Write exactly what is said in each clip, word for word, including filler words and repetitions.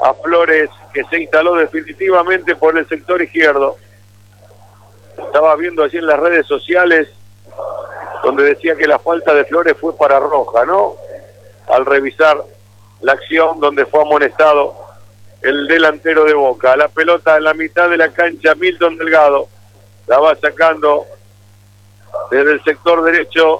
a Flores, que se instaló definitivamente por el sector izquierdo. Estaba viendo allí en las redes sociales donde decía que la falta de Flores fue para Roja, ¿no? Al revisar la acción donde fue amonestado el delantero de Boca. La pelota en la mitad de la cancha, Milton Delgado la va sacando desde el sector derecho.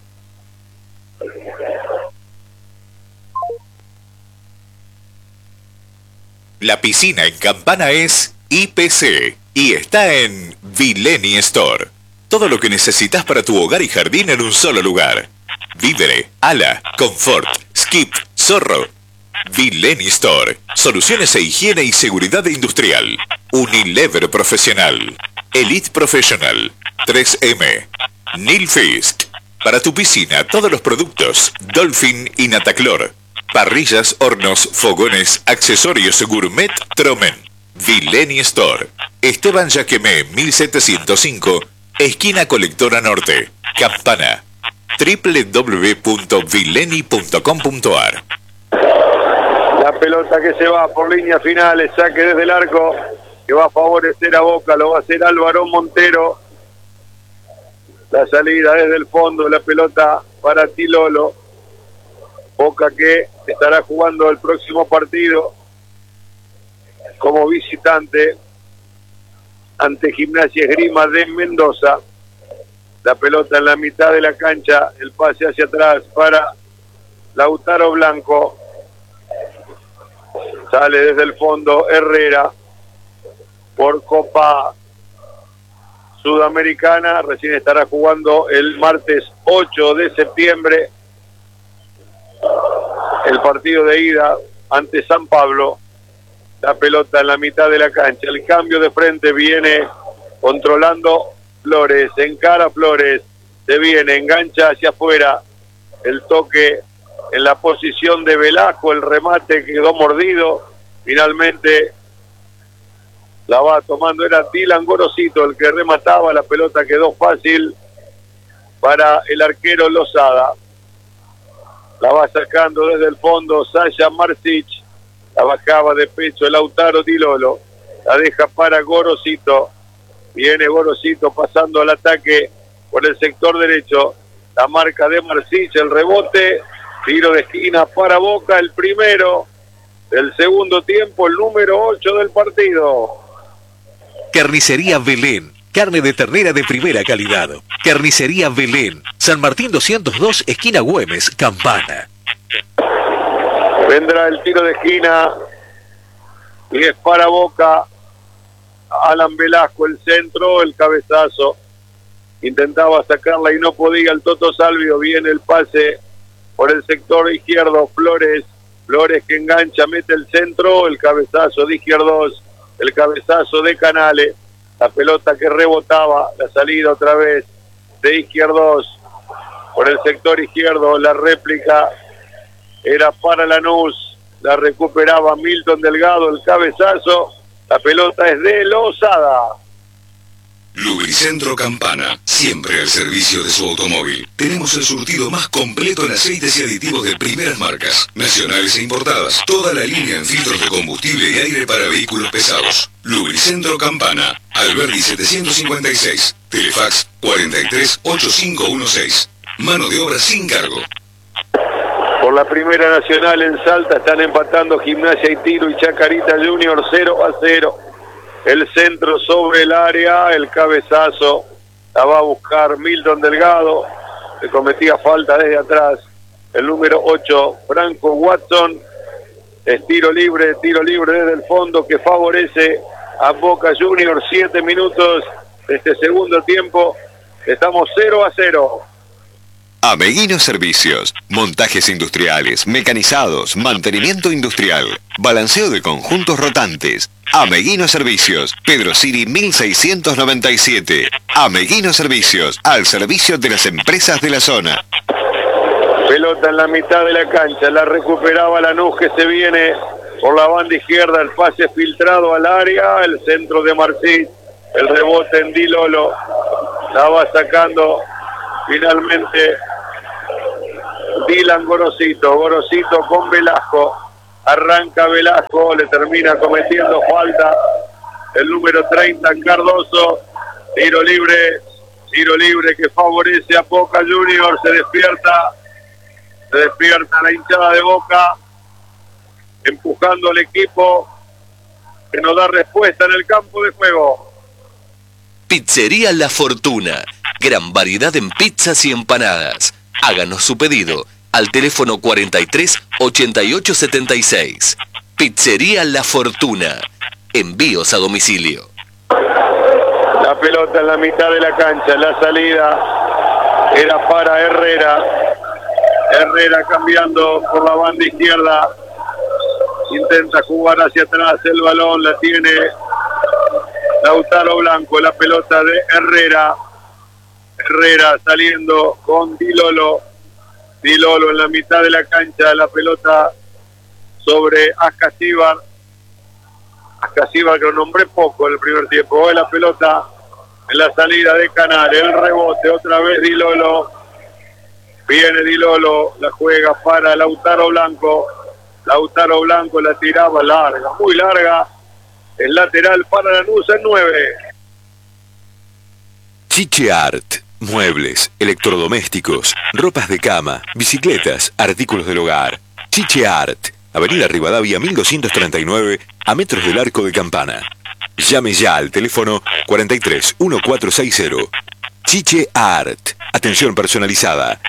La piscina en Campana es I P C y está en Vileni Store. Todo lo que necesitas para tu hogar y jardín en un solo lugar. Vídere, Ala, Confort, Skip, Zorro. Vileni Store. Soluciones e higiene y seguridad industrial. Unilever Profesional. Elite Professional. tres eme. Nilfisk. Para tu piscina, todos los productos. Dolphin y Nataclor. Parrillas, hornos, fogones, accesorios gourmet Tromen. Vileni Store. Esteban Yaquemé, mil setecientos cinco, esquina Colectora Norte. Campana. doble u doble u doble u punto vileni punto com punto a r. La pelota que se va por líneas finales, saque desde el arco, que va a favorecer a Boca, lo va a hacer Álvaro Montero. La salida desde el fondo, la pelota para Tilolo. Boca que estará jugando el próximo partido como visitante ante Gimnasia Esgrima de Mendoza. La pelota en la mitad de la cancha, el pase hacia atrás para Lautaro Blanco. Sale desde el fondo Herrera por Copa Sudamericana. Recién estará jugando el martes ocho de septiembre el partido de ida ante San Pablo. La pelota en la mitad de la cancha, el cambio de frente viene controlando Flores, encara Flores, se viene, engancha hacia afuera, el toque en la posición de Velasco, el remate quedó mordido, finalmente la va tomando, era Dylan Gorosito el que remataba, la pelota quedó fácil para el arquero Lozada. La va sacando desde el fondo Sasha Marcic, la bajaba de pecho el Lautaro Tilolo, la deja para Gorosito, viene Gorosito pasando al ataque por el sector derecho, la marca de Marcic, el rebote, tiro de esquina para Boca, el primero del segundo tiempo, el número ocho del partido. Carnicería Belén, carne de ternera de primera calidad. Carnicería Belén, San Martín doscientos dos, esquina Güemes, Campana. Vendrá el tiro de esquina y es para Boca. Alan Velasco, el centro, el cabezazo. Intentaba sacarla y no podía el Toto Salvio. Viene el pase por el sector izquierdo. Flores, Flores que engancha, mete el centro, el cabezazo de Izquierdos, el cabezazo de Canales. La pelota que rebotaba, la salida otra vez de Izquierdos por el sector izquierdo. La réplica era para Lanús, la recuperaba Milton Delgado, el cabezazo. La pelota es de Lozada. Lubricentro Campana, siempre al servicio de su automóvil. Tenemos el surtido más completo en aceites y aditivos de primeras marcas, nacionales e importadas. Toda la línea en filtros de combustible y aire para vehículos pesados. Lubricentro Campana, Alberdi setecientos cincuenta y seis, Telefax cuarenta y tres ochenta y cinco dieciséis. Mano de obra sin cargo. Por la Primera Nacional en Salta están empatando Gimnasia y Tiro y Chacarita Junior cero a cero. El centro sobre el área, el cabezazo, la va a buscar Milton Delgado, le cometía falta desde atrás. El número ocho, Franco Watson, es tiro libre, tiro libre desde el fondo que favorece a Boca Juniors. Siete minutos de este segundo tiempo, estamos cero a cero. Ameguino Servicios, montajes industriales, mecanizados, mantenimiento industrial, balanceo de conjuntos rotantes. Ameguino Servicios, Pedro Siri mil seiscientos noventa y siete. Ameguino Servicios, al servicio de las empresas de la zona. Pelota en la mitad de la cancha, la recuperaba Lanús que se viene por la banda izquierda, el pase filtrado al área, el centro de Marcic, el rebote en Dilolo, la va sacando finalmente Dylan Gorosito, Gorosito con Velasco, Arranca Velasco, le termina cometiendo falta el número treinta, Cardoso. Tiro libre, tiro libre que favorece a Boca Juniors. Se despierta, se despierta la hinchada de Boca, empujando al equipo que no da respuesta en el campo de juego. Pizzería La Fortuna. Gran variedad en pizzas y empanadas. Háganos su pedido al teléfono cuarenta y tres, ochenta y ocho, setenta y seis. Pizzería La Fortuna. Envíos a domicilio. La pelota en la mitad de la cancha. La salida era para Herrera. Herrera cambiando por la banda izquierda. Intenta jugar hacia atrás. El balón la tiene Lautaro Blanco. La pelota de Herrera. Herrera saliendo con Di Lolo. Di Lolo en la mitad de la cancha. La pelota sobre Ascasíbar. Ascasíbar que lo nombré poco en el primer tiempo. Hoy la pelota en la salida de Canales. El rebote otra vez Di Lolo. Viene Di Lolo. La juega para Lautaro Blanco. Lautaro Blanco la tiraba larga, muy larga. El lateral para Lanús en nueve. Chiche Art. Muebles, electrodomésticos, ropas de cama, bicicletas, artículos del hogar. Chiche Art. Avenida Rivadavia mil doscientos treinta y nueve, a metros del Arco de Campana. Llame ya al teléfono cuarenta y tres, catorce sesenta. Chiche Art. Atención personalizada.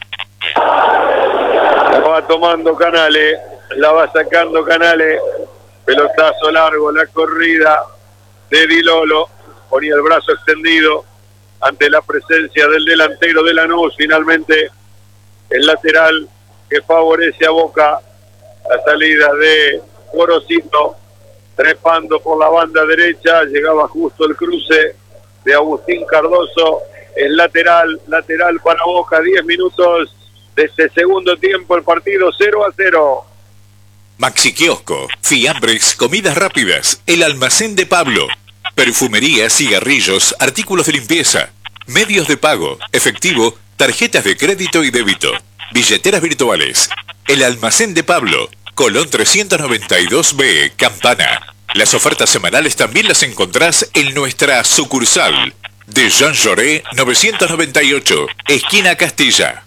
La va tomando Canales, la va sacando Canales. Pelotazo largo, la corrida de Di Lolo. Ponía el brazo extendido ante la presencia del delantero de Lanús. Finalmente el lateral que favorece a Boca. La salida de Gorosito, trepando por la banda derecha. Llegaba justo el cruce de Agustín Cardoso. El lateral, lateral para Boca. diez minutos de este segundo tiempo. El partido cero a cero. Maxi Kiosco, fiambres, comidas rápidas, el almacén de Pablo, perfumería, cigarrillos, artículos de limpieza, medios de pago, efectivo, tarjetas de crédito y débito, billeteras virtuales, el almacén de Pablo, Colón trescientos noventa y dos B, Campana. Las ofertas semanales también las encontrás en nuestra sucursal de Jean Jaurès novecientos noventa y ocho, esquina Castilla.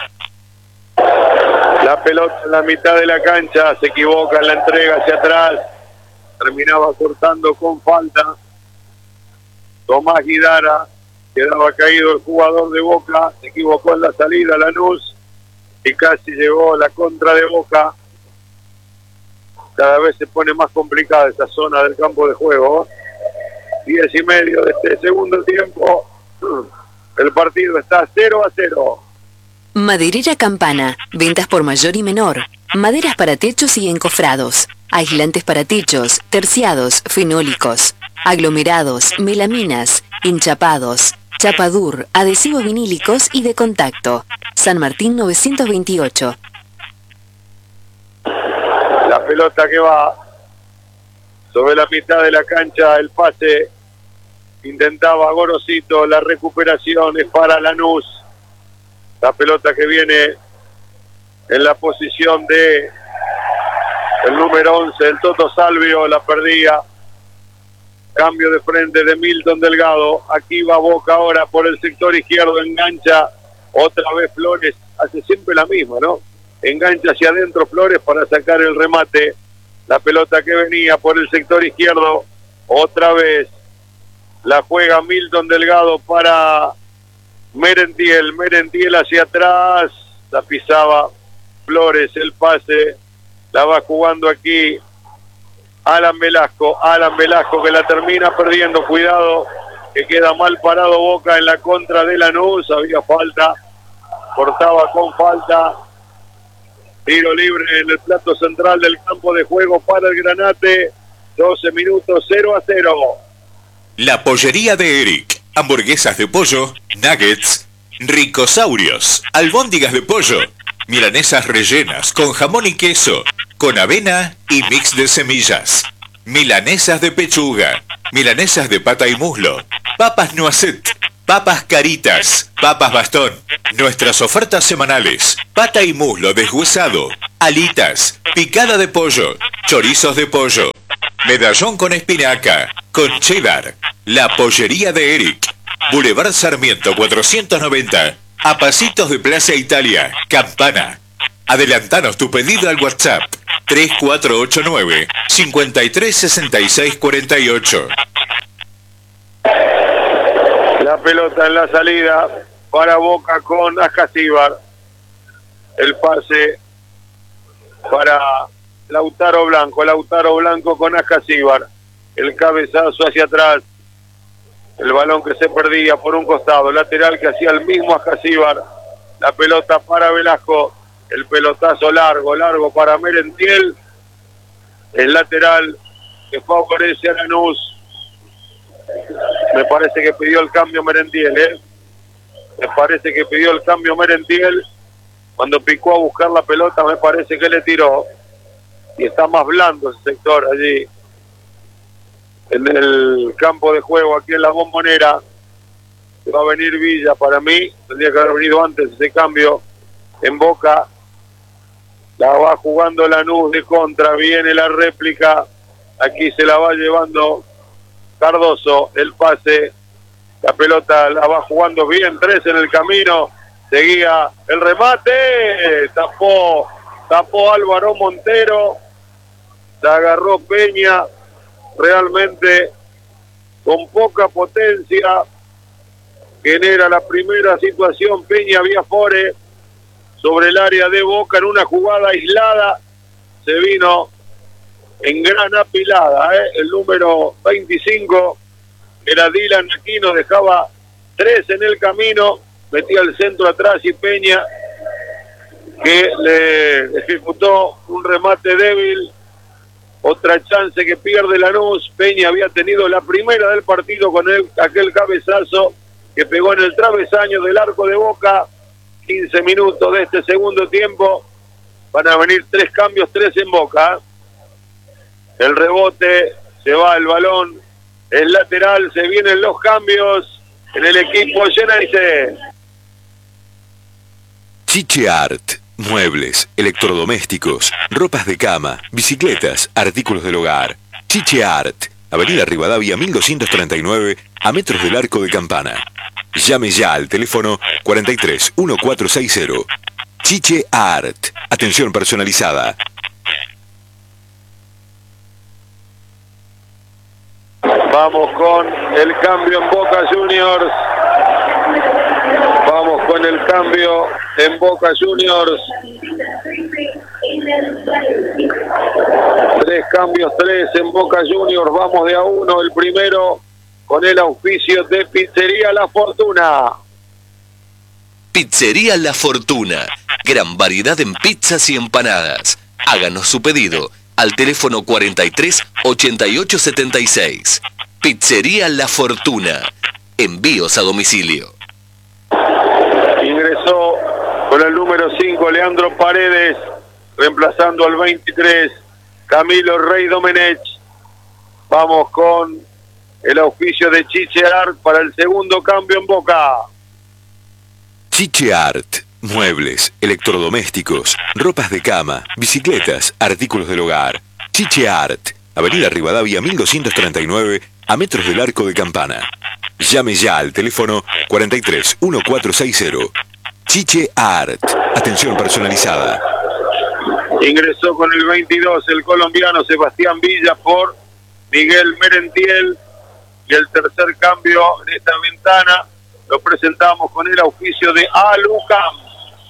La pelota en la mitad de la cancha, se equivoca en la entrega hacia atrás, terminaba cortando con falta. Tomás Guidara, quedaba caído el jugador de Boca, se equivocó en la salida Lanús y casi llegó la contra de Boca. Cada vez se pone más complicada esta zona del campo de juego. Diez y medio de este segundo tiempo, el partido está cero a cero. Maderera Campana, ventas por mayor y menor, maderas para techos y encofrados, aislantes para techos, terciados, fenólicos, aglomerados, melaminas, enchapados, chapadur, adhesivos vinílicos y de contacto. San Martín novecientos veintiocho. La pelota que va sobre la mitad de la cancha, el pase, intentaba Gorosito, la recuperación es para Lanús. La pelota que viene en la posición de el número once, el Toto Salvio, la perdía. Cambio de frente de Milton Delgado. Aquí va Boca ahora por el sector izquierdo, engancha otra vez Flores, hace siempre la misma, ¿no? Engancha hacia adentro Flores para sacar el remate. La pelota que venía por el sector izquierdo, otra vez la juega Milton Delgado para Merentiel, Merentiel hacia atrás, la pisaba Flores, el pase, la va jugando aquí Alan Velasco, Alan Velasco que la termina perdiendo, cuidado, que queda mal parado Boca en la contra de Lanús, había falta, cortaba con falta, tiro libre en el plato central del campo de juego para el Granate, doce minutos, cero a cero. La pollería de Eric. Hamburguesas de pollo, nuggets, ricosaurios, albóndigas de pollo, milanesas rellenas con jamón y queso, con avena y mix de semillas, milanesas de pechuga, milanesas de pata y muslo, papas noisette, Papas Caritas, papas bastón, nuestras ofertas semanales, pata y muslo deshuesado, alitas, picada de pollo, chorizos de pollo, medallón con espinaca, con cheddar, la pollería de Eric, Boulevard Sarmiento cuatrocientos noventa, a pasitos de Plaza Italia, Campana. Adelantanos tu pedido al WhatsApp tres cuatro ocho nueve, cinco tres seis seis cuatro ocho. La pelota en la salida para Boca con Ascasíbar. El pase para Lautaro Blanco. Lautaro Blanco con Ascasíbar. El cabezazo hacia atrás. El balón que se perdía por un costado. Lateral que hacía el mismo Ascasíbar. La pelota para Velasco. El pelotazo largo, largo para Merentiel. El lateral que favorece a Lanús. Me parece que pidió el cambio Merentiel, ¿eh? Me parece que pidió el cambio Merentiel. Cuando picó a buscar la pelota, me parece que le tiró. Y está más blando ese sector allí. En el campo de juego, aquí en la Bombonera. Va a venir Villa para mí. Tendría que haber venido antes ese cambio. En Boca. La va jugando Lanús de contra. Viene la réplica. Aquí se la va llevando Cardoso, el pase, la pelota la va jugando bien, tres en el camino, seguía el remate, tapó, tapó Álvaro Montero, se agarró Peña, realmente con poca potencia, genera la primera situación, Peña Viafore sobre el área de Boca en una jugada aislada, se vino en gran apilada, ¿eh? El número veinticinco era Dylan Aquino, dejaba tres en el camino, metía el centro atrás y Peña, que le ejecutó un remate débil, otra chance que pierde Lanús. Peña había tenido la primera del partido con el, aquel cabezazo que pegó en el travesaño del arco de Boca. quince minutos de este segundo tiempo, van a venir tres cambios, tres en Boca, ¿eh? El rebote, se va el balón, el lateral, se vienen los cambios en el equipo Geneise. Chiche Art. Muebles, electrodomésticos, ropas de cama, bicicletas, artículos del hogar. Chiche Art. Avenida Rivadavia mil doscientos treinta y nueve, a metros del Arco de Campana. Llame ya al teléfono cuarenta y tres, catorce sesenta. Chiche Art. Atención personalizada. Vamos con el cambio en Boca Juniors. Vamos con el cambio en Boca Juniors. Tres cambios, tres en Boca Juniors. Vamos de a uno. El primero con el auspicio de Pizzería La Fortuna. Pizzería La Fortuna. Gran variedad en pizzas y empanadas. Háganos su pedido al teléfono cuarenta y tres, ochenta y ocho setenta y seis. Pizzería La Fortuna. Envíos a domicilio. Ingresó con el número cinco Leandro Paredes, reemplazando al veintitrés Camilo Rey Domenech. Vamos con el auspicio de Chiche Art para el segundo cambio en Boca. Chiche Art. Muebles, electrodomésticos, ropas de cama, bicicletas, artículos del hogar. Chiche Art. Avenida Rivadavia mil doscientos treinta y nueve, a metros del Arco de Campana. Llame ya al teléfono cuarenta y tres, catorce sesenta. Chiche Art. Atención personalizada. Ingresó con el veintidós el colombiano Sebastián Villa por Miguel Merentiel. Y el tercer cambio en esta ventana lo presentamos con el auspicio de Alucam.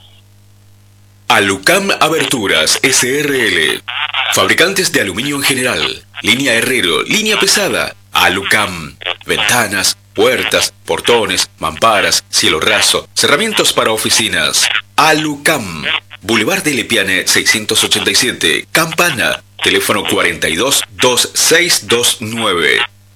Alucam Aberturas S R L. Fabricantes de aluminio en general. Línea Herrero, línea pesada. Alucam. Ventanas, puertas, portones, mamparas, cielo raso, cerramientos para oficinas. Alucam. Boulevard de Lepiane seiscientos ochenta y siete. Campana. Teléfono cuarenta y dos, veintiséis veintinueve.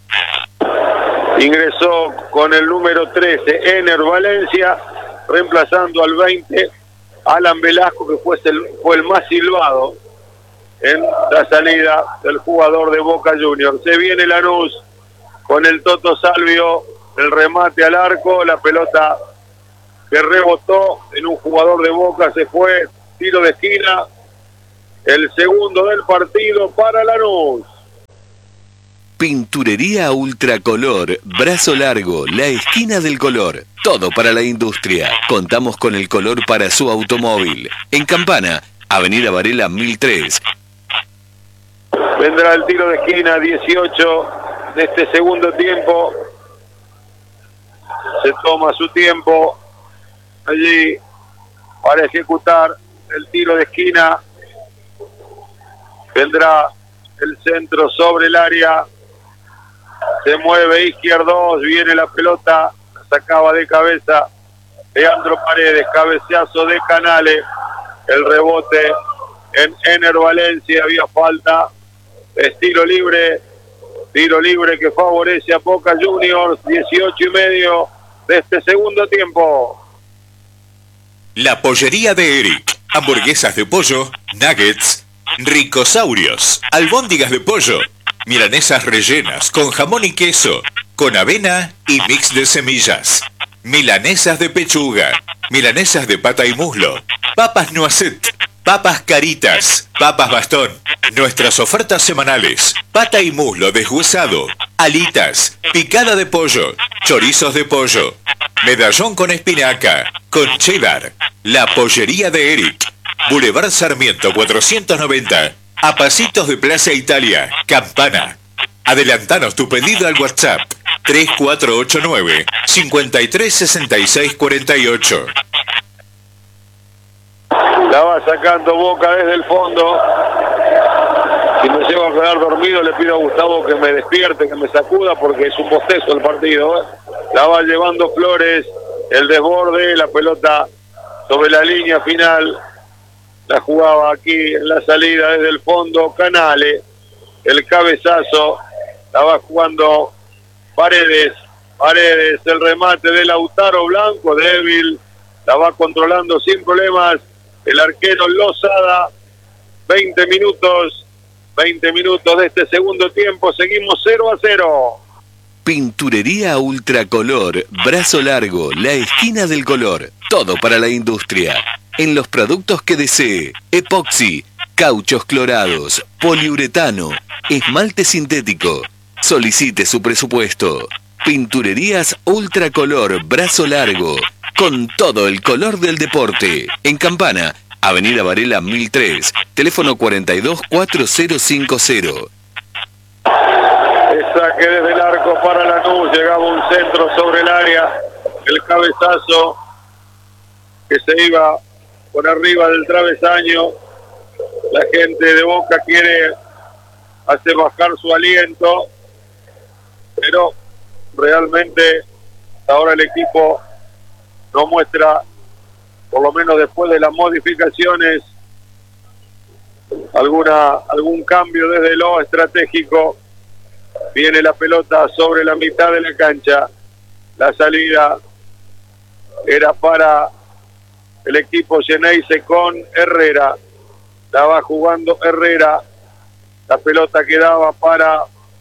Ingresó con el número trece Ener Valencia, reemplazando al veinte Alan Velasco, que fue el, fue el más silbado en la salida del jugador de Boca Juniors. Se viene Lanús con el Toto Salvio, el remate al arco, la pelota que rebotó en un jugador de Boca, se fue, tiro de esquina, el segundo del partido para Lanús. Pinturería Ultracolor, brazo largo, la esquina del color. Todo para la industria. Contamos con el color para su automóvil. En Campana, Avenida Varela mil tres. Vendrá el tiro de esquina, dieciocho de este segundo tiempo. Se toma su tiempo allí para ejecutar el tiro de esquina. Vendrá el centro sobre el área. Se mueve izquierdos, viene la pelota, la sacaba de cabeza Leandro Paredes, cabeceazo de Canales, el rebote en Ener Valencia, había falta, es tiro libre, tiro libre que favorece a Boca Juniors, dieciocho y medio de este segundo tiempo. La pollería de Eric, hamburguesas de pollo, nuggets, ricosaurios, albóndigas de pollo, milanesas rellenas con jamón y queso, con avena y mix de semillas, milanesas de pechuga, milanesas de pata y muslo, papas noisette, papas caritas, papas bastón, nuestras ofertas semanales, pata y muslo deshuesado, alitas, picada de pollo, chorizos de pollo, medallón con espinaca, con cheddar, la pollería de Eric, Boulevard Sarmiento cuatrocientos noventa, a pasitos de Plaza Italia, Campana. Adelantanos tu pedido al WhatsApp tres cuatro ocho nueve, cinco tres seis seis cuatro ocho. La va sacando Boca desde el fondo. Si me llego a quedar dormido, le pido a Gustavo que me despierte, que me sacuda, porque es un bostezo el partido, ¿eh? La va llevando Flores, el desborde, la pelota sobre la línea final. La jugaba aquí en la salida desde el fondo Canales, el cabezazo, la va jugando Paredes, Paredes, el remate de Lautaro Blanco, débil, la va controlando sin problemas el arquero Lozada. Veinte minutos, veinte minutos de este segundo tiempo, seguimos cero a cero. Pinturería Ultracolor, brazo largo, la esquina del color. Todo para la industria. En los productos que desee, epoxi, cauchos clorados, poliuretano, esmalte sintético. Solicite su presupuesto. Pinturerías Ultracolor, brazo largo, con todo el color del deporte. En Campana, Avenida Varela mil tres, teléfono cuarenta y dos cuatro cero cinco cero. Saque desde el arco para Lanús, llegaba un centro sobre el área, el cabezazo que se iba por arriba del travesaño. La gente de Boca quiere hacer bajar su aliento, pero realmente ahora el equipo no muestra, por lo menos después de las modificaciones, alguna algún cambio desde lo estratégico. Viene la pelota sobre la mitad de la cancha. La salida era para el equipo Geneise con Herrera. La va jugando Herrera. La pelota quedaba para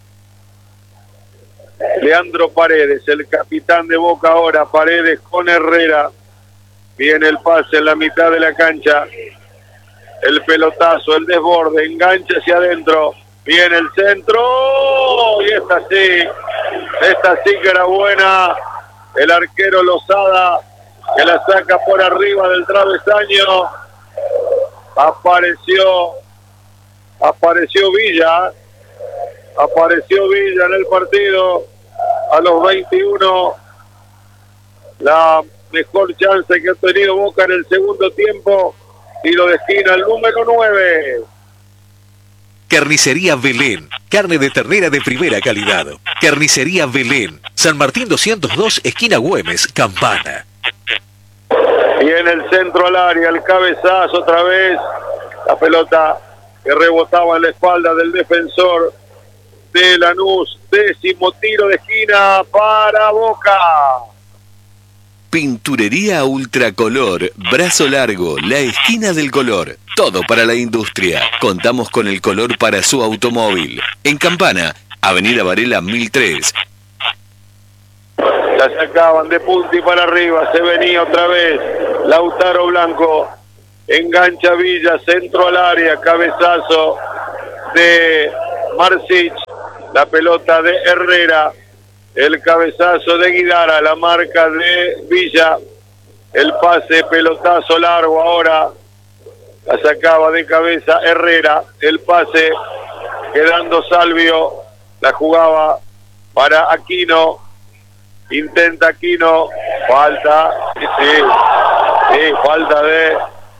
Leandro Paredes, el capitán de Boca ahora. Paredes con Herrera. Viene el pase en la mitad de la cancha. El pelotazo, el desborde, engancha hacia adentro. Viene el centro, y esta sí, esta sí que era buena, el arquero Lozada, que la saca por arriba del travesaño. Apareció, apareció Villa, apareció Villa en el partido, a los veintiuno, la mejor chance que ha tenido Boca en el segundo tiempo, tiro de esquina, el número nueve. Carnicería Belén, carne de ternera de primera calidad. Carnicería Belén, San Martín doscientos dos, esquina Güemes, Campana. Y en el centro al área, el cabezazo otra vez, la pelota que rebotaba en la espalda del defensor de Lanús. Décimo tiro de esquina para Boca. Pinturería Ultracolor, brazo largo, la esquina del color. Todo para la industria. Contamos con el color para su automóvil. En Campana, Avenida Varela mil tres. La sacaban de punta y para arriba, se venía otra vez Lautaro Blanco, engancha Villa, centro al área, cabezazo de Marsic, la pelota de Herrera, el cabezazo de Guidara, la marca de Villa, el pase, pelotazo largo ahora, la sacaba de cabeza Herrera, el pase quedando Salvio, la jugaba para Aquino, intenta Aquino, falta, sí, sí, sí, falta de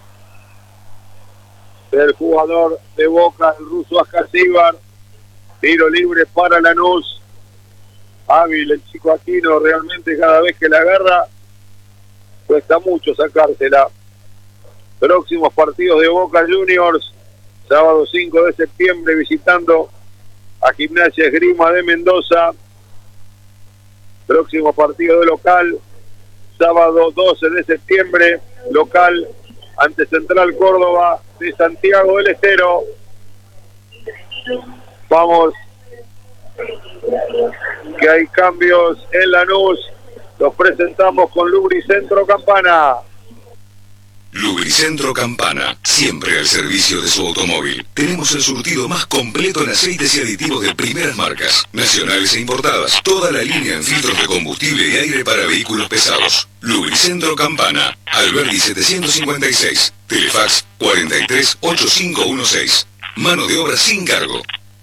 del jugador de Boca, el ruso Ascasíbar, tiro libre para Lanús, hábil el chico Aquino, realmente cada vez que la agarra cuesta mucho sacársela. Próximos partidos de Boca Juniors, sábado cinco de septiembre visitando a Gimnasia Esgrima de Mendoza. Próximo partido de local, sábado doce de septiembre, local ante Central Córdoba de Santiago del Estero. Vamos, que hay cambios en Lanús, los presentamos con Lubricentro Campana. Lubricentro Campana, siempre al servicio de su automóvil. Tenemos el surtido más completo en aceites y aditivos de primeras marcas, nacionales e importadas. Toda la línea en filtros de combustible y aire para vehículos pesados. Lubricentro Campana, Alberdi setecientos cincuenta y seis, Telefax cuarenta y tres ochenta y cinco dieciséis. Mano de obra sin cargo.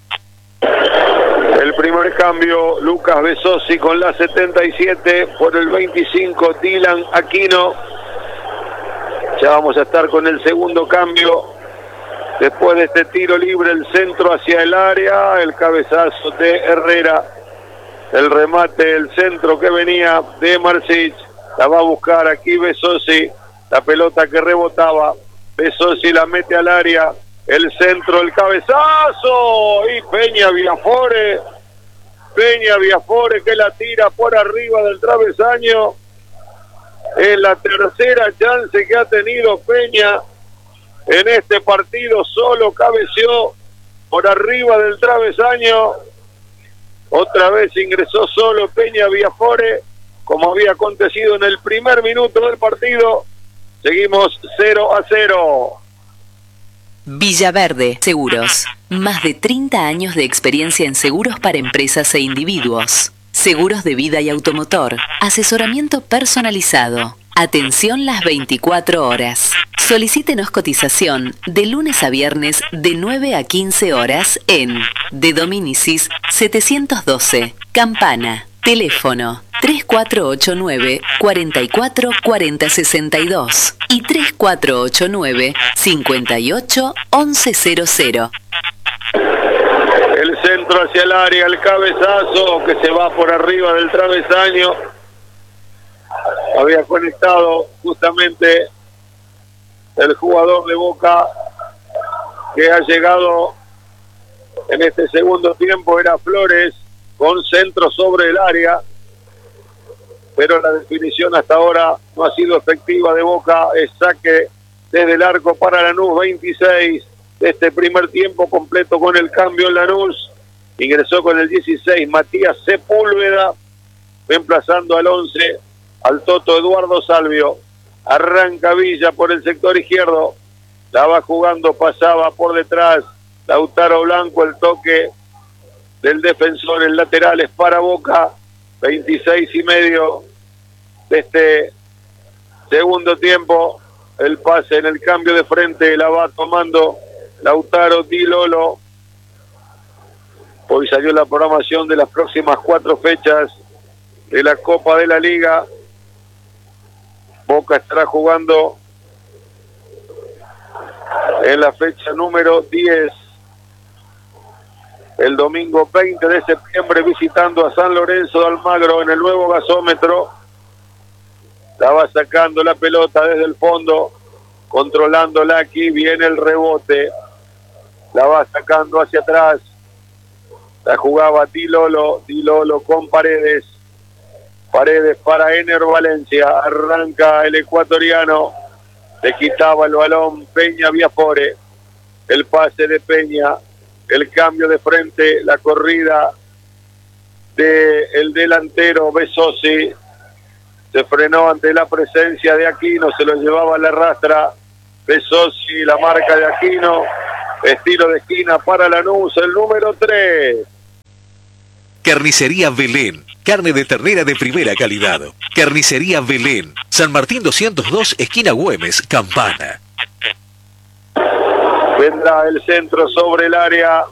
El primer cambio, Lucas Besosi con la setenta y siete, por el veinticinco, Dylan Aquino. Ya vamos a estar con el segundo cambio. Después de este tiro libre, el centro hacia el área, el cabezazo de Herrera, el remate, el centro que venía de Marsic, la va a buscar aquí Besosi, la pelota que rebotaba, Besosi la mete al área, el centro, el cabezazo, y Peña Viafore, Peña Viafore que la tira por arriba del travesaño. Es la tercera chance que ha tenido Peña en este partido, solo cabeció por arriba del travesaño. Otra vez ingresó solo Peña Viafore, como había acontecido en el primer minuto del partido. Seguimos cero a cero. Villaverde Seguros. Más de treinta años de experiencia en seguros para empresas e individuos. Seguros de vida y automotor. Asesoramiento personalizado. Atención las veinticuatro horas. Solicítenos cotización de lunes a viernes de nueve a quince horas en De Dominicis setecientos doce, Campana. Teléfono tres cuatro ocho nueve, cuatro cuatro cuatro cero seis dos y tres cuatro ocho nueve, cinco ocho, once cero cero. El centro hacia el área, el cabezazo que se va por arriba del travesaño. Había conectado justamente el jugador de Boca que ha llegado en este segundo tiempo, era Flores, con centro sobre el área, pero la definición hasta ahora no ha sido efectiva de Boca. Es saque desde el arco para Lanús, veintiséis de este primer tiempo completo con el cambio en Lanús. Ingresó con el dieciséis Matías Sepúlveda, reemplazando al once al Toto Eduardo Salvio. Arranca Villa por el sector izquierdo, la va jugando, pasaba por detrás Lautaro Blanco, el toque del defensor en laterales para Boca. Veintiséis y medio de este segundo tiempo. El pase en el cambio de frente la va tomando Lautaro Di Lolo. Hoy salió la programación de las próximas cuatro fechas de la Copa de la Liga. Boca estará jugando en la fecha número diez, el domingo veinte de septiembre, visitando a San Lorenzo de Almagro en el nuevo gasómetro. La va sacando la pelota desde el fondo, controlándola aquí, viene el rebote, la va sacando hacia atrás, la jugaba Di Lolo, Di Lolo con Paredes, Paredes para Ener Valencia, arranca el ecuatoriano, le quitaba el balón Peña Viafore, el pase de Peña, el cambio de frente, la corrida del delantero Besosi, se frenó ante la presencia de Aquino, se lo llevaba a la rastra Besosi, la marca de Aquino, estilo de esquina para Lanús, el número tres. Carnicería Belén, carne de ternera de primera calidad. Carnicería Belén, San Martín doscientos dos, esquina Güemes, Campana. Vendrá el centro sobre el área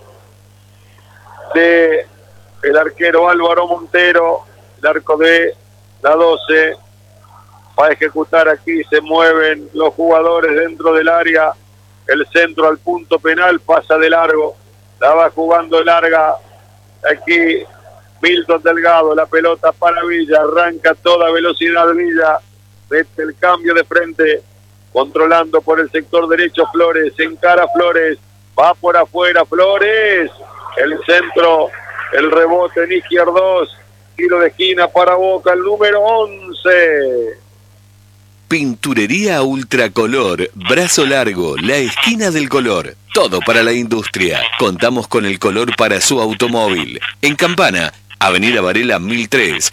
de el arquero Álvaro Montero, el arco de la doce. Va a ejecutar aquí, se mueven los jugadores dentro del área. El centro al punto penal, pasa de largo, la va jugando larga. Aquí Milton Delgado, la pelota para Villa, arranca toda velocidad Villa, mete el cambio de frente, controlando por el sector derecho Flores, encara Flores, va por afuera Flores, el centro, el rebote en izquierdos, tiro de esquina para Boca, el número once. Pinturería Ultracolor, brazo largo, la esquina del color. Todo para la industria. Contamos con el color para su automóvil. En Campana, Avenida Varela mil tres.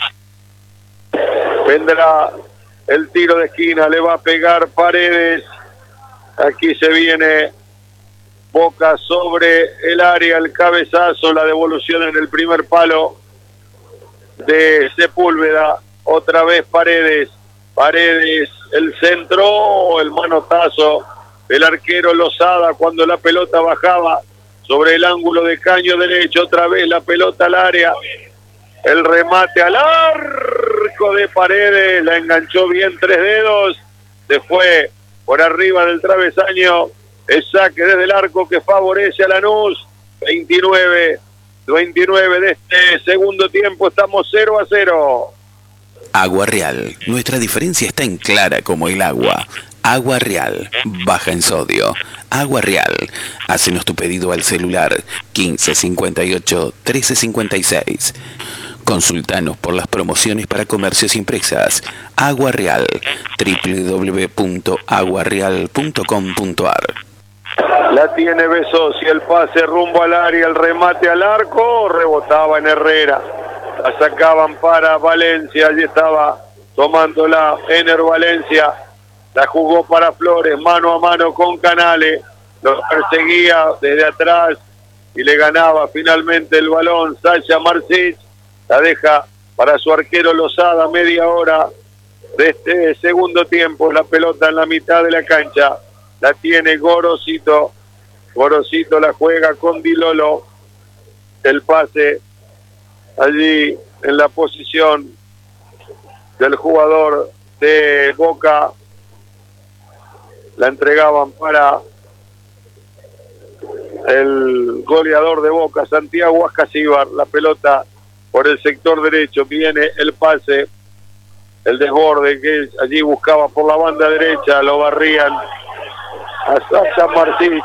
Vendrá el tiro de esquina, le va a pegar Paredes. Aquí se viene Boca sobre el área, el cabezazo, la devolución en el primer palo de Sepúlveda. Otra vez Paredes. Paredes, el centro, el manotazo del arquero Lozada cuando la pelota bajaba sobre el ángulo de caño derecho. Otra vez la pelota al área. El remate al arco de Paredes. La enganchó bien tres dedos. Se fue por arriba del travesaño. El saque desde el arco que favorece a Lanús. veintinueve, veintinueve de este segundo tiempo. Estamos cero a cero. Agua Real. Nuestra diferencia está en clara como el agua. Agua Real. Baja en sodio. Agua Real. Hácenos tu pedido al celular quince cincuenta y ocho trece cincuenta y seis. Consultanos por las promociones para comercios impresas. Agua Real. doble u doble u doble u punto agua real punto com punto a r. La tiene Besosi, el pase rumbo al área, el remate al arco, rebotaba en Herrera. La sacaban para Valencia, allí estaba tomándola Ener Valencia, la jugó para Flores, mano a mano con Canales, lo perseguía desde atrás y le ganaba finalmente el balón Sasha Marcich, la deja para su arquero Lozada, media hora de este segundo tiempo, la pelota en la mitad de la cancha, la tiene Gorosito, Gorosito la juega con Dilolo, el pase allí en la posición del jugador de Boca, la entregaban para el goleador de Boca, Santiago Ascasíbar, la pelota por el sector derecho, viene el pase, el desborde que allí buscaba por la banda derecha, lo barrían a Sasha Marcich.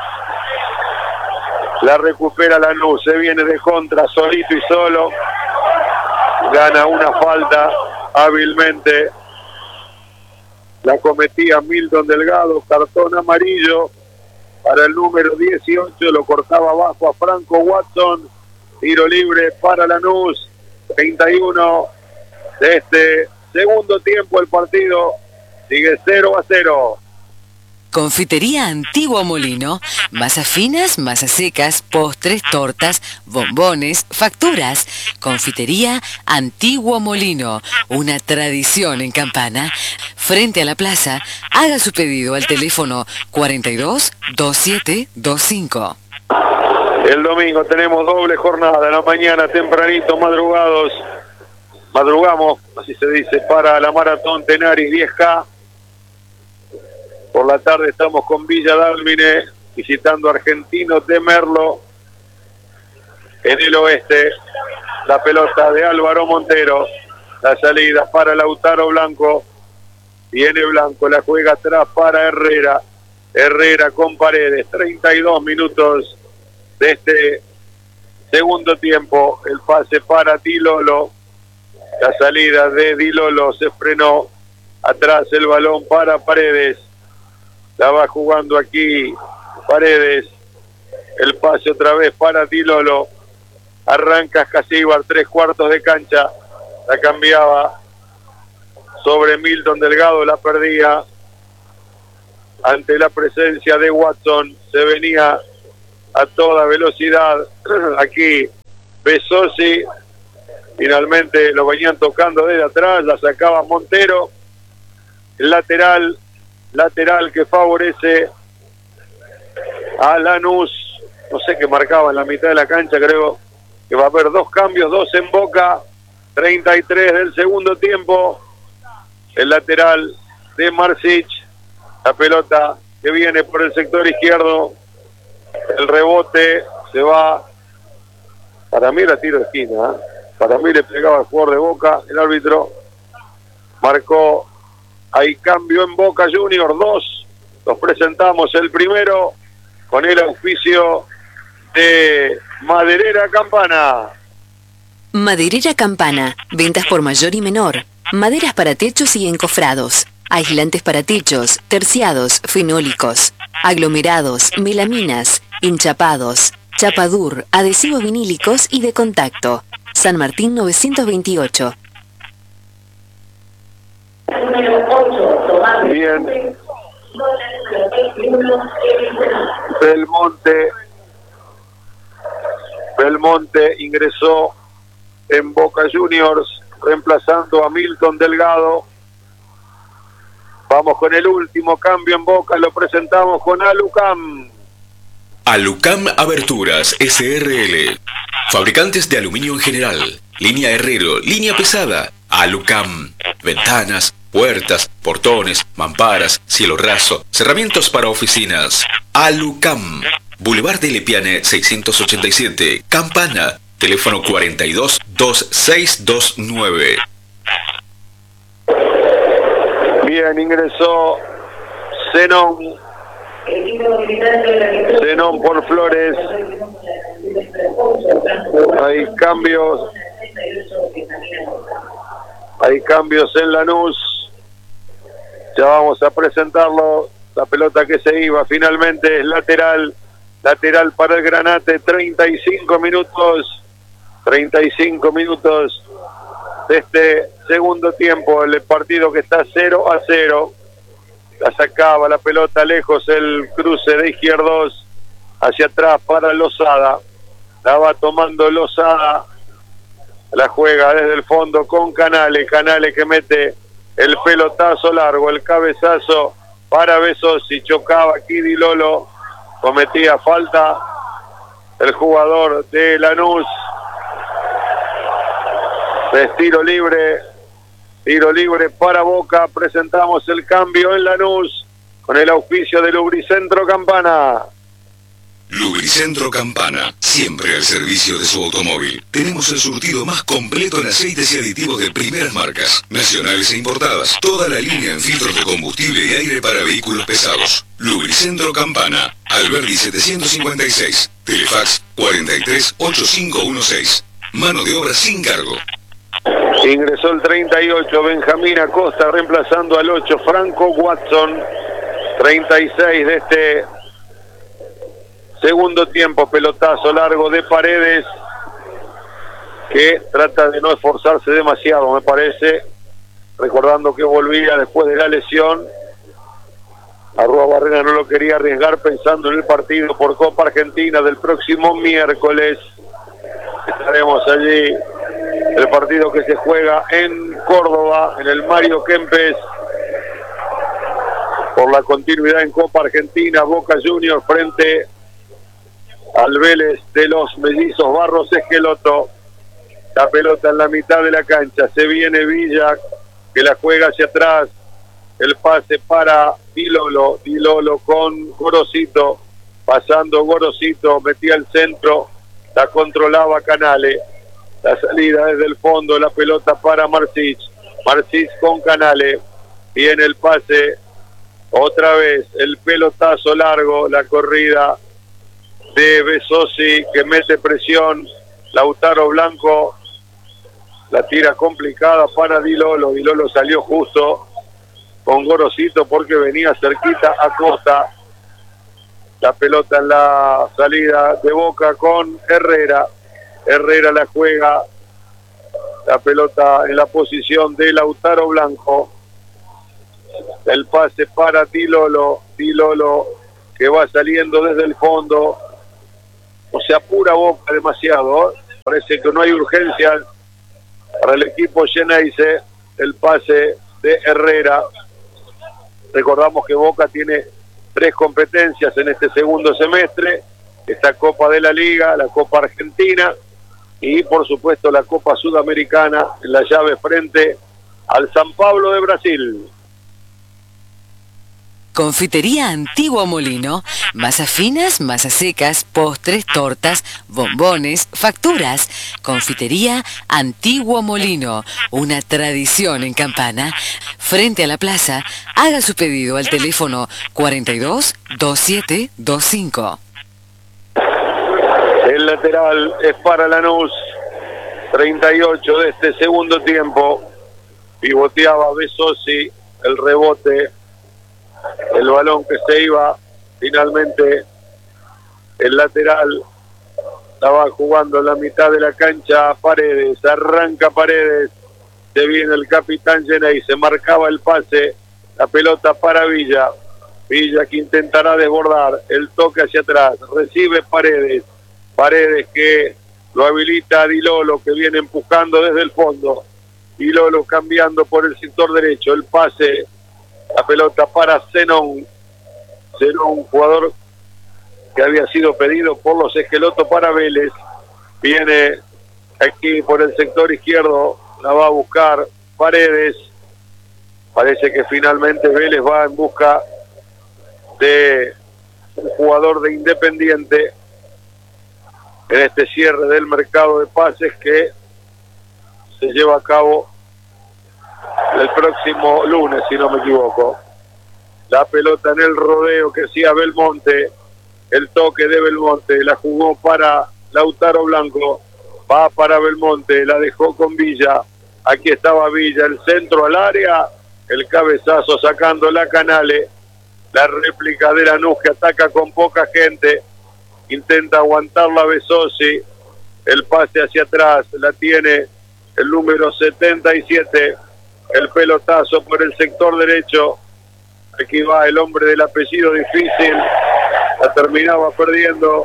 La recupera Lanús, se viene de contra, solito y solo. Gana una falta hábilmente. La cometía Milton Delgado, cartón amarillo para el número dieciocho. Lo cortaba abajo a Franco Watson. Tiro libre para Lanús. treinta y uno de este segundo tiempo. El partido sigue cero a cero. Confitería Antiguo Molino, masas finas, masas secas, postres, tortas, bombones, facturas. Confitería Antiguo Molino, una tradición en Campana. Frente a la plaza, haga su pedido al teléfono cuarenta y dos veintisiete veinticinco. El domingo tenemos doble jornada, en la mañana tempranito, madrugados, madrugamos, así se dice, para la Maratón Tenaris diez K. Por la tarde estamos con Villa Dálmine, visitando Argentinos de Merlo. En el oeste, la pelota de Álvaro Montero. La salida para Lautaro Blanco. Viene Blanco, la juega atrás para Herrera. Herrera con Paredes. treinta y dos minutos de este segundo tiempo. El pase para Dilolo. La salida de Dilolo se frenó. Atrás el balón para Paredes. La va jugando aquí Paredes. El pase otra vez para Dilolo. Arranca Ascasíbar, tres cuartos de cancha. La cambiaba sobre Milton Delgado, la perdía. Ante la presencia de Watson, se venía a toda velocidad. Aquí Besosi, finalmente lo venían tocando desde atrás, la sacaba Montero. El lateral, lateral que favorece a Lanús. No sé qué marcaba en la mitad de la cancha, creo que va a haber dos cambios, dos en Boca. treinta y tres del segundo tiempo. El lateral de Marsic. La pelota que viene por el sector izquierdo. El rebote se va. Para mí era tiro de esquina, ¿eh? Para mí le pegaba al jugador de Boca. El árbitro marcó. Hay cambio en Boca Juniors. Dos. Los presentamos. El primero con el auspicio de Maderera Campana. Maderera Campana. Ventas por mayor y menor. Maderas para techos y encofrados. Aislantes para techos, terciados, fenólicos, aglomerados, melaminas, enchapados, chapadur, adhesivos vinílicos y de contacto. San Martín novecientos veintiocho. Bien. Belmonte. Belmonte ingresó en Boca Juniors, reemplazando a Milton Delgado. Vamos con el último cambio en Boca, lo presentamos con Alucam. Alucam Aberturas S R L. Fabricantes de aluminio en general. Línea Herrero, línea pesada. Alucam. Ventanas, puertas, portones, mamparas, cielo raso, cerramientos para oficinas. Alucam. Boulevard de Lepiane seiscientos ochenta y siete. Campana. Teléfono cuarenta y dos, veintiséis veintinueve. Bien, ingresó Zenón. Zenón por Flores. Hay cambios. Hay cambios en Lanús. Ya vamos a presentarlo. La pelota que se iba finalmente es lateral. Lateral para el Granate. treinta y cinco minutos. treinta y cinco minutos de este segundo tiempo. El partido que está cero a cero. La sacaba la pelota lejos, el cruce de izquierdos hacia atrás para Lozada. La va tomando Lozada. La juega desde el fondo con Canales. Canales que mete el pelotazo largo, el cabezazo para Besosi. Chocaba aquí Di Lolo. Cometía falta el jugador de Lanús. Es tiro libre. Tiro libre para Boca. Presentamos el cambio en Lanús con el auspicio de Lubricentro Campana. Lubricentro Campana, siempre al servicio de su automóvil. Tenemos el surtido más completo en aceites y aditivos de primeras marcas, nacionales e importadas. Toda la línea en filtros de combustible y aire para vehículos pesados. Lubricentro Campana, Alberdi setecientos cincuenta y seis, Telefax cuarenta y tres, ochenta y cinco dieciséis. Mano de obra sin cargo. Ingresó el treinta y ocho, Benjamín Acosta, reemplazando al ocho, Franco Watson. treinta y seis de este segundo tiempo. Pelotazo largo de Paredes, que trata de no esforzarse demasiado, me parece, recordando que volvía después de la lesión. Arrua Barrera no lo quería arriesgar, pensando en el partido por Copa Argentina del próximo miércoles. Estaremos allí, el partido que se juega en Córdoba, en el Mario Kempes, por la continuidad en Copa Argentina. Boca Juniors frente al Vélez de los Mellizos Barros Esqueloto. La pelota en la mitad de la cancha, se viene Villa, que la juega hacia atrás. El pase para Di Lolo, Di Lolo con Gorosito, pasando Gorosito, metía el centro, la controlaba Canales. La salida desde el fondo, la pelota para Marsic. Marsic con Canales. Viene el pase. Otra vez el pelotazo largo, la corrida de Besosi, que mete presión. Lautaro Blanco la tira complicada para Di Lolo. Di Lolo salió justo con Gorosito porque venía cerquita a Costa. La pelota en la salida de Boca con Herrera. Herrera la juega La pelota en la posición de Lautaro Blanco. El pase para Di Lolo. Di Lolo que va saliendo desde el fondo. O se apura Boca demasiado. ¿eh? Parece que no hay urgencia para el equipo Geneise. El pase de Herrera. Recordamos que Boca tiene tres competencias en este segundo semestre. Esta Copa de la Liga, la Copa Argentina y por supuesto la Copa Sudamericana en la llave frente al San Pablo de Brasil. Confitería Antiguo Molino, masas finas, masas secas, postres, tortas, bombones, facturas. Confitería Antiguo Molino, una tradición en Campana. Frente a la plaza, haga su pedido al teléfono cuarenta y dos, veintisiete veinticinco. El lateral es para Lanús, treinta y ocho de este segundo tiempo. Pivoteaba Besosi, el rebote, el balón que se iba, finalmente el lateral estaba jugando en la mitad de la cancha. Paredes, arranca Paredes, se viene el capitán Geneise, se marcaba el pase, la pelota para Villa, Villa que intentará desbordar, el toque hacia atrás, recibe Paredes, Paredes que lo habilita a Di Lolo, que viene empujando desde el fondo, Di Lolo cambiando por el sector derecho, el pase, la pelota para Zenón, Zenón, jugador que había sido pedido por los Esquelotos para Vélez, viene aquí por el sector izquierdo, la va a buscar Paredes, parece que finalmente Vélez va en busca de un jugador de Independiente en este cierre del mercado de pases que se lleva a cabo el próximo lunes, si no me equivoco. La pelota en el rodeo que hacía Belmonte, el toque de Belmonte, la jugó para Lautaro Blanco, va para Belmonte, la dejó con Villa, aquí estaba Villa, el centro al área, el cabezazo sacando la Canale, la réplica de Lanús que ataca con poca gente, intenta aguantar la Besosi, el pase hacia atrás, la tiene el número setenta y siete, el pelotazo por el sector derecho, aquí va el hombre del apellido difícil, la terminaba perdiendo,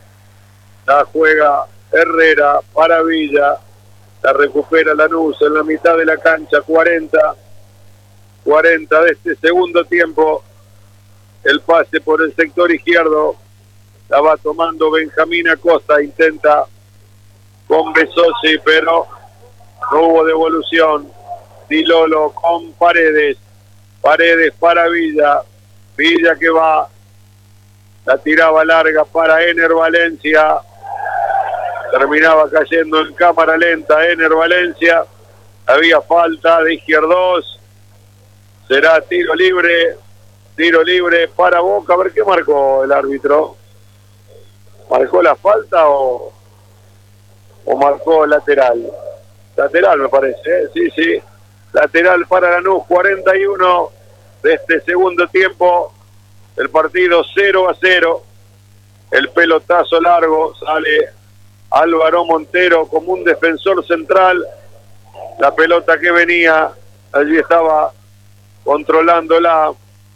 la juega Herrera para Villa, la recupera Lanús en la mitad de la cancha, cuarenta, cuarenta de este segundo tiempo, el pase por el sector izquierdo, la va tomando Benjamín Acosta, intenta con Besosi, pero no hubo devolución. Di Lolo con Paredes, Paredes para Villa, Villa que va, la tiraba larga para Ener Valencia, terminaba cayendo en cámara lenta Ener Valencia, había falta de Izquierdos, será tiro libre, tiro libre para Boca. A ver qué marcó el árbitro, ¿marcó la falta o, o marcó lateral? Lateral me parece, ¿eh? sí, sí. Lateral para Lanús, cuarenta y uno de este segundo tiempo, el partido cero a cero, el pelotazo largo, sale Álvaro Montero como un defensor central, la pelota que venía, allí estaba controlándola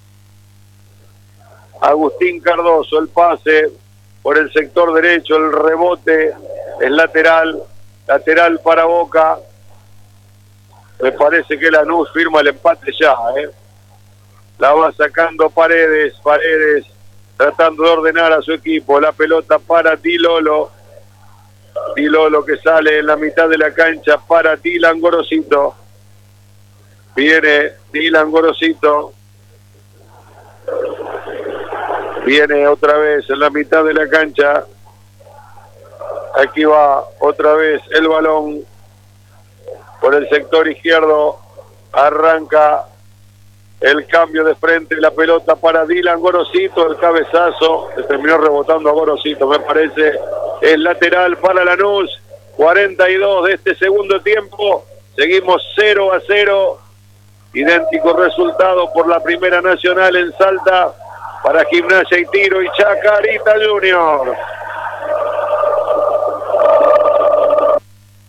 Agustín Cardoso, el pase por el sector derecho, el rebote es lateral, lateral para Boca. Me parece que Lanús firma el empate ya, ¿eh? La va sacando Paredes, Paredes tratando de ordenar a su equipo, la pelota para Di Lolo, Di Lolo que sale en la mitad de la cancha para Dylan Gorosito, viene Dylan Gorosito, viene otra vez en la mitad de la cancha, aquí va otra vez el balón por el sector izquierdo, arranca el cambio de frente, la pelota para Dylan Gorosito, el cabezazo, se terminó rebotando a Gorosito, me parece, es lateral para Lanús, cuarenta y dos de este segundo tiempo, seguimos cero a cero, idéntico resultado por la Primera Nacional en Salta, para Gimnasia y Tiro y Chacarita Junior.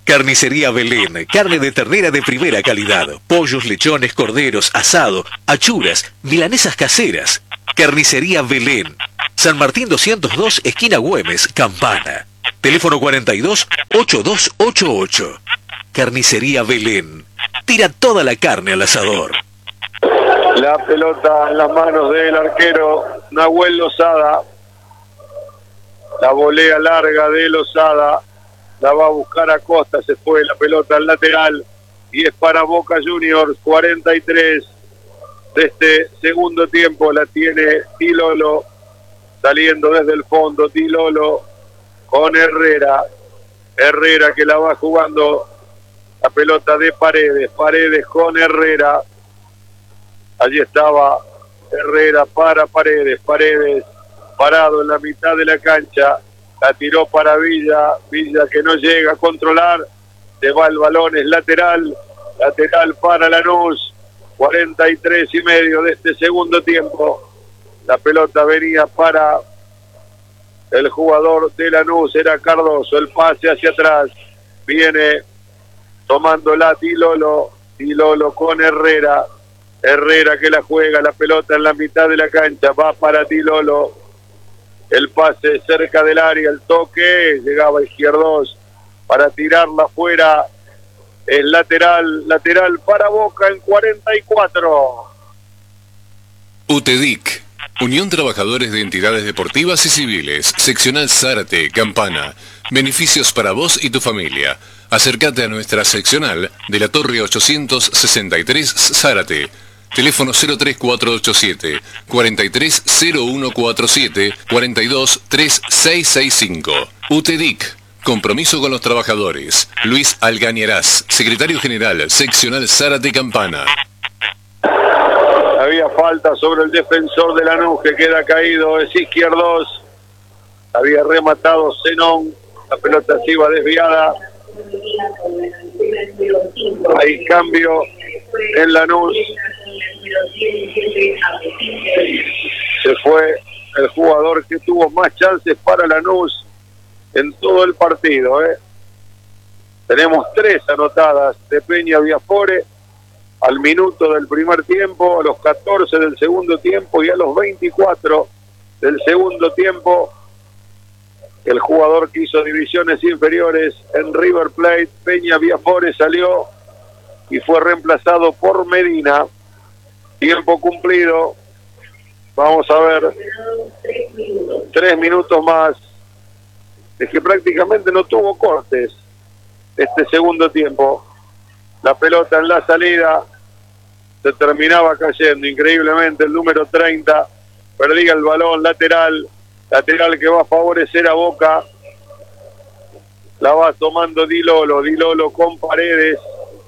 Carnicería Belén, carne de ternera de primera calidad, pollos, lechones, corderos, asado, achuras, milanesas caseras. Carnicería Belén, San Martín doscientos dos, esquina Güemes, Campana. Teléfono cuarenta y dos, ochenta y dos ochenta y ocho. Carnicería Belén, tira toda la carne al asador. La pelota en las manos del arquero Nahuel Lozada. La volea larga de Lozada. La va a buscar Acosta, se fue la pelota al lateral y es para Boca Juniors. Cuarenta y tres de este segundo tiempo la tiene Tilolo, saliendo desde el fondo Tilolo con Herrera. Herrera que la va jugando la pelota de Paredes, Paredes con Herrera. Allí estaba Herrera para Paredes, Paredes parado en la mitad de la cancha. La tiró para Villa, Villa que no llega a controlar, se va el balón, es lateral, lateral para Lanús, cuarenta y tres y medio de este segundo tiempo. La pelota venía para el jugador de Lanús, era Cardoso, el pase hacia atrás, viene tomándola Tilolo, Tilolo con Herrera, Herrera que la juega, la pelota en la mitad de la cancha, va para Tilolo. El pase cerca del área, el toque, llegaba Izquierdos para tirarla afuera, es lateral, lateral para Boca en cuarenta y cuatro. UTEDIC, Unión Trabajadores de Entidades Deportivas y Civiles, Seccional Zárate, Campana. Beneficios para vos y tu familia. Acércate a nuestra seccional de la Torre ochocientos sesenta y tres Zárate. Teléfono cero tres cuatro ocho siete, cuarenta y tres cero uno cuarenta y siete, cuarenta y dos treinta y seis sesenta y cinco. UTEDIC, compromiso con los trabajadores. Luis Algañarás, secretario general, seccional Zárate Campana. Había falta sobre el defensor de Lanús que queda caído, es Izquierdos. Había rematado Zenón, la pelota se iba desviada. Hay cambio en Lanús. Se fue el jugador que tuvo más chances para Lanús en todo el partido, ¿eh? Tenemos tres anotadas de Peña Viafore al minuto del primer tiempo, a los catorce del segundo tiempo y a los veinticuatro del segundo tiempo. El jugador que hizo divisiones inferiores en River Plate, Peña Viafore, salió y fue reemplazado por Medina. Tiempo cumplido. Vamos a ver. Tres minutos más. Es que prácticamente no tuvo cortes este segundo tiempo. La pelota en la salida se terminaba cayendo increíblemente. El número treinta perdía el balón lateral. Lateral que va a favorecer a Boca. La va tomando Dilolo. Dilolo con Paredes,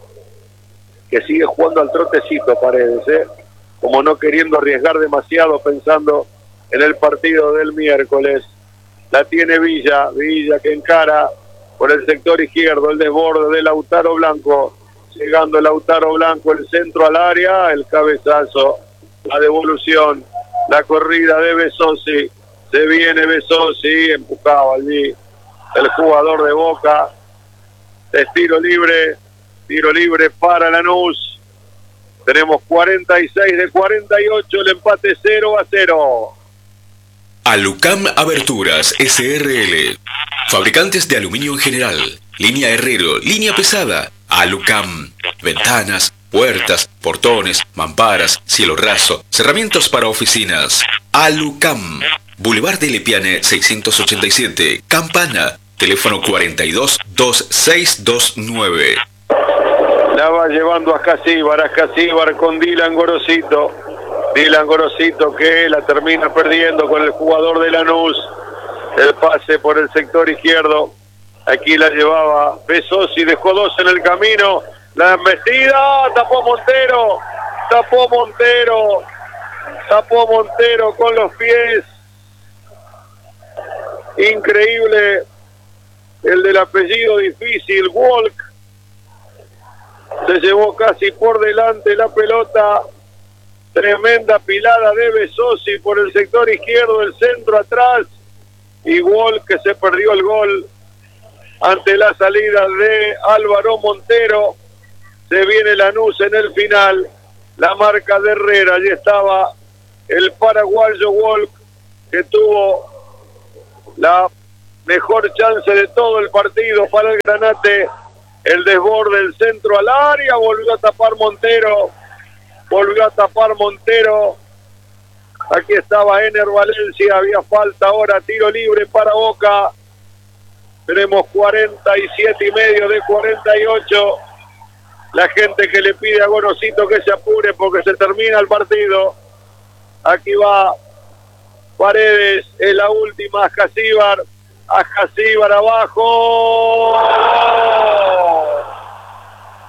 que sigue jugando al trotecito Paredes, ¿eh? Como no queriendo arriesgar demasiado, pensando en el partido del miércoles. La tiene Villa, Villa que encara por el sector izquierdo, el desborde de Lautaro Blanco, llegando Lautaro Blanco, el centro al área, el cabezazo, la devolución, la corrida de Besosi, se viene Besosi, empujado allí el jugador de Boca, es tiro libre, tiro libre para Lanús. Tenemos cuarenta y seis de cuarenta y ocho, el empate cero a cero. Alucam Aberturas S R L. Fabricantes de aluminio en general. Línea Herrero, línea pesada. Alucam. Ventanas, puertas, portones, mamparas, cielo raso, cerramientos para oficinas. Alucam. Boulevard de Lepiane seiscientos ochenta y siete, Campana. Teléfono cuarenta y dos veintiséis veintinueve. La va llevando a Casíbar, a Casíbar con Dylan Gorosito. Dylan Gorosito que la termina perdiendo con el jugador de Lanús. El pase por el sector izquierdo. Aquí la llevaba Besosi, dejó dos en el camino. La embestida, tapó Montero. Tapó Montero. Tapó Montero con los pies. Increíble. El del apellido difícil, Walk. Se llevó casi por delante la pelota. Tremenda pilada de Besosi por el sector izquierdo, del centro atrás. Y Walk que se perdió el gol. ante la salida de Álvaro Montero. Se viene Lanús en el final, la marca de Herrera. Allí estaba el paraguayo Walk, que tuvo la mejor chance de todo el partido para el Granate. El desborde del centro al área, volvió a tapar Montero, volvió a tapar Montero. Aquí estaba Ener Valencia, había falta ahora, tiro libre para Boca. Tenemos cuarenta y siete y medio de cuarenta y ocho. La gente que le pide a Gonosito que se apure porque se termina el partido. Aquí va Paredes, es la última, Ajacíbar, Ajacíbar abajo.